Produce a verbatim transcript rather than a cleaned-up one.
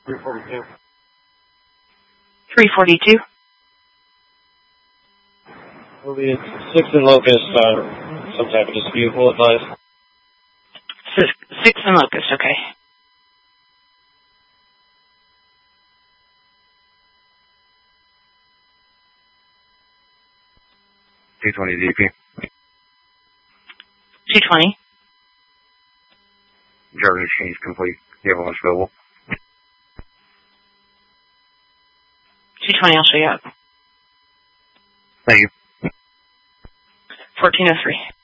three forty-two. three forty-two. Will be six in Locust, uh, some type of dispute, we'll advise. Six, six in Locust, okay. two twenty D P. two twenty. Driver exchange complete. You have a lunch available. two twenty, I'll show you up. Thank you. fourteen oh three.